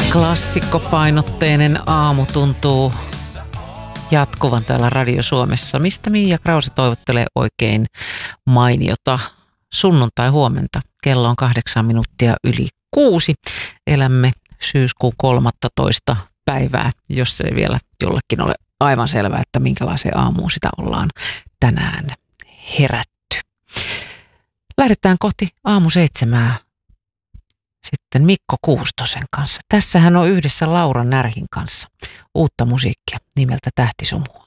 Klassikkopainotteinen aamu tuntuu jatkuvan täällä Radio Suomessa, mistä Mia Krause toivottelee oikein mainiota sunnuntai-huomenta. Kello on 8:08. Elämme syyskuun 13. päivää, jos ei vielä jollekin ole aivan selvää, että minkälaiseen aamuun sitä ollaan tänään herätty. Lähdetään kohti aamu 7 sitten Mikko Kuustosen kanssa. Tässä hän on yhdessä Laura Närhin kanssa uutta musiikkia nimeltä Tähtisumua.